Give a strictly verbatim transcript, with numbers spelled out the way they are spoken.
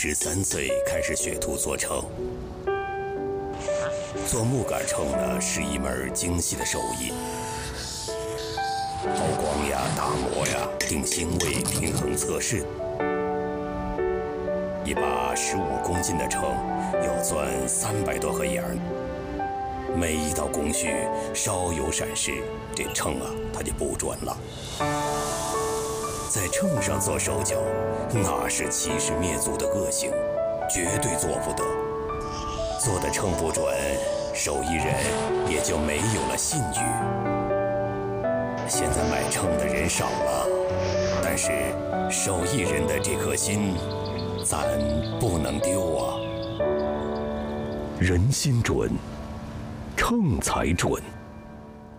十三岁开始学徒做秤。做木杆秤呢，是一门精细的手艺，抛光呀、打磨呀、定星位、平衡测试。一把十五公斤的秤要钻三百多个眼儿，每一道工序稍有闪失，这秤啊它就不准了。在秤上做手脚，那是欺师灭祖的恶行，绝对做不得。做的秤不准，手艺人也就没有了信誉。现在买秤的人少了，但是手艺人的这颗心，咱不能丢啊！人心准，秤才准。